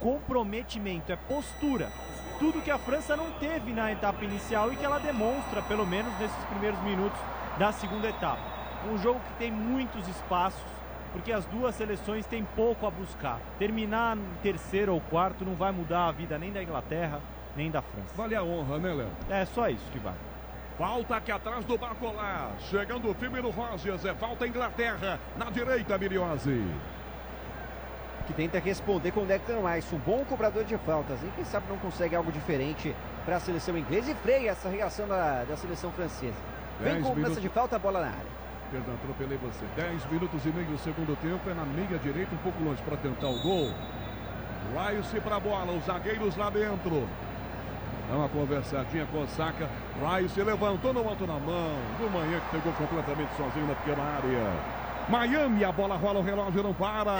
comprometimento, é postura. Tudo que a França não teve na etapa inicial e que ela demonstra, pelo menos nesses primeiros minutos da segunda etapa. Um jogo que tem muitos espaços, porque as duas seleções têm pouco a buscar. Terminar em terceiro ou quarto não vai mudar a vida nem da Inglaterra, nem da França. Vale a honra, né, Léo? É só isso que vale. Falta aqui atrás do Barcola. Chegando o filme no Rogers. É falta Inglaterra. Na direita, Miriose. Que tenta responder com o Declan Rice, um bom cobrador de faltas. E quem sabe não consegue algo diferente para a seleção inglesa e freia essa reação da seleção francesa. Vem com cobrança de falta, a bola na área. Perdão, atropelei você. 10 minutos e meio do segundo tempo. É na meia direita, um pouco longe para tentar o gol. Rice para a bola, os zagueiros lá dentro. Dá uma conversadinha com o Saka. Rice levantou no alto na mão. O Manhã que pegou completamente sozinho na pequena área. Miami, a bola rola, o relógio não para.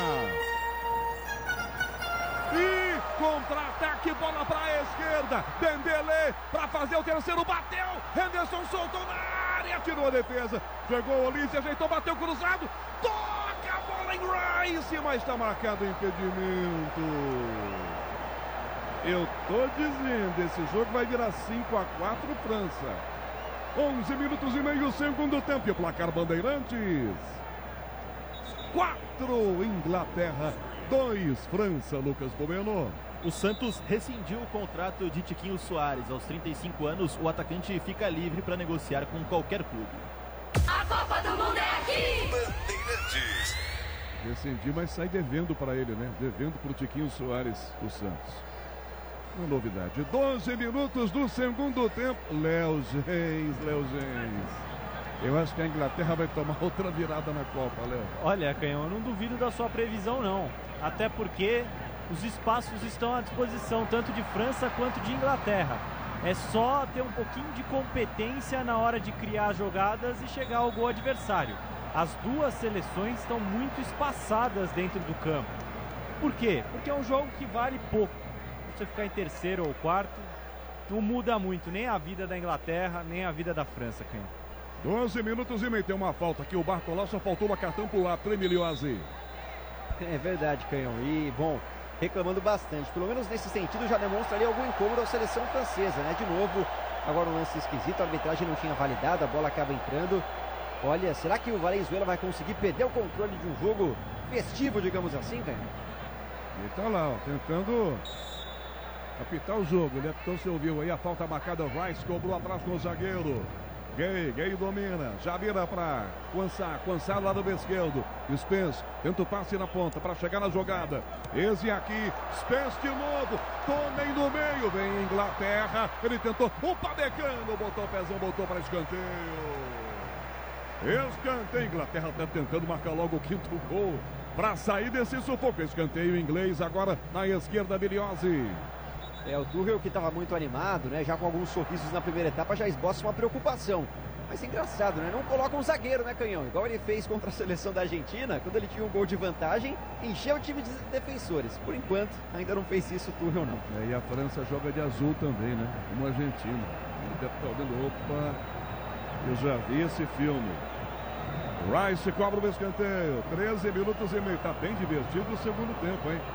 E contra-ataque, bola para a esquerda. Dembélé para fazer o terceiro, bateu. Henderson soltou na área, tirou a defesa. Chegou o Olise, ajeitou, bateu cruzado. Toca a bola em Rice, mas está marcado o impedimento. Eu tô dizendo, esse jogo vai virar 5-4 França. 11 minutos e meio, segundo tempo. E o placar Bandeirantes. 4 Inglaterra, 2 França, Lucas Bueno. O Santos rescindiu o contrato de Tiquinho Soares. Aos 35 anos, o atacante fica livre para negociar com qualquer clube. A Copa do Mundo é aqui! Bandeirantes. Rescindir, mas sai devendo para ele, né? Devendo para o Tiquinho Soares, o Santos. Uma novidade. 12 minutos do segundo tempo. Léo Gens. Eu acho que a Inglaterra vai tomar outra virada na Copa, Léo. Olha, Canhão, eu não duvido da sua previsão, não. Até porque os espaços estão à disposição, tanto de França quanto de Inglaterra. É só ter um pouquinho de competência na hora de criar jogadas e chegar ao gol adversário. As duas seleções estão muito espaçadas dentro do campo. Por quê? Porque é um jogo que vale pouco. Você ficar em terceiro ou quarto, não muda muito, nem a vida da Inglaterra, nem a vida da França, Canhão. 12 minutos e meio, tem uma falta aqui, o Barcola só faltou uma cartão pro lado, Tremiliosi. É verdade, Canhão, e bom, reclamando bastante, pelo menos nesse sentido já demonstra ali algum incômodo à seleção francesa, né? De novo, agora um lance esquisito, a arbitragem não tinha validado, a bola acaba entrando. Olha, será que o Valenzuela vai conseguir perder o controle de um jogo festivo, digamos assim, Canhão? Ele tá lá, ó, tentando apitar o jogo, ele apitou, você ouviu aí a falta marcada, Rice cobrou atrás com o zagueiro. Gay domina, já vira para Quansar lá do esquerdo. Spence tenta o passe na ponta para chegar na jogada. Esse aqui, Spence de novo, Toney no meio, vem Inglaterra, ele tentou, opa, Becano, botou o pezão, botou para escanteio. Escanteio, Inglaterra está tentando marcar logo o quinto gol para sair desse sufoco. Escanteio inglês agora na esquerda, Biliose. É, o Tuchel que estava muito animado, né? Já com alguns sorrisos na primeira etapa, já esboça uma preocupação. Mas é engraçado, né? Não coloca um zagueiro, né, Canhão? Igual ele fez contra a seleção da Argentina, quando ele tinha um gol de vantagem, encheu o time de defensores. Por enquanto, ainda não fez isso o Tuchel, não. É, e a França joga de azul também, né? Como a Argentina. Ele deve estar olhando, opa, eu já vi esse filme. Rice cobra o escanteio, 13 minutos e meio. Tá bem divertido o segundo tempo, hein?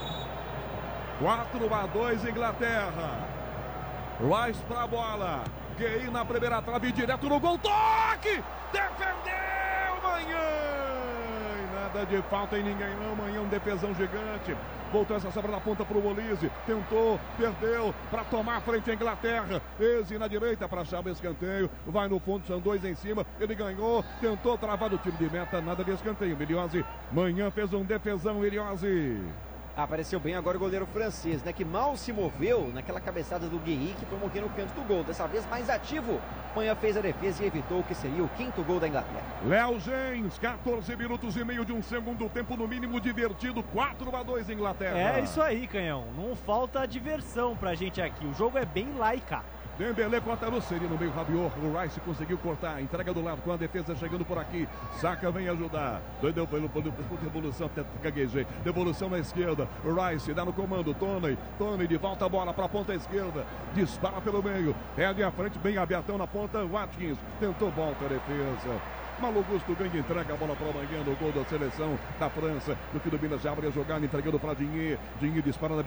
4-2 Inglaterra. Rice pra bola. Gay na primeira trave, direto no gol. Toque! Defendeu Manhã! E nada de falta em ninguém não. Manhã um defesão gigante. Voltou essa sobra na ponta pro Olise. Tentou, perdeu para tomar a frente a Inglaterra. Eze na direita para achar o escanteio. Vai no fundo, são dois em cima. Ele ganhou, tentou travar o tiro de meta. Nada de escanteio. Miliose. Manhã fez um defesão, Miliose. Apareceu bem agora o goleiro francês, né? Que mal se moveu naquela cabeçada do Gueye, que promoveu no canto do gol. Dessa vez mais ativo. Manhã fez a defesa e evitou o que seria o quinto gol da Inglaterra. Léo Gens, 14 minutos e meio de um segundo tempo, no mínimo divertido. 4-2 Inglaterra. É isso aí, Canhão. Não falta diversão pra gente aqui. O jogo é bem laica. Dembélé corta no seria no meio, Rabiot. O Rice conseguiu cortar, entrega do lado com a defesa chegando por aqui. Saka vem ajudar. Deu devolução, até gaguejei. Devolução na esquerda. O Rice dá no comando. Toney de volta a bola para a ponta esquerda. Dispara pelo meio. Perde a frente, bem abertão na ponta. Watkins tentou volta a defesa. Malo Gusto ganha e entrega a bola para o Manhã no gol da seleção da França. No que domina já abre a jogada, entregando para Dinhe. Dinhe dispara na